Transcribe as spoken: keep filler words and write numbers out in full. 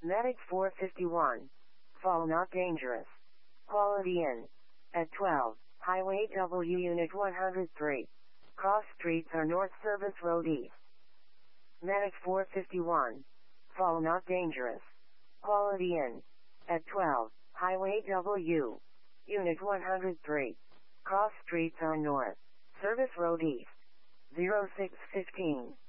Medic four fifty-one. Fall not dangerous. Quality Inn. At twelve, Highway W Unit one hundred three. Cross streets are North Service Road East. Medic four fifty-one. Fall not dangerous. Quality Inn. At twelve, Highway W. Unit one hundred three. Cross streets are North Service Road East. zero six fifteen.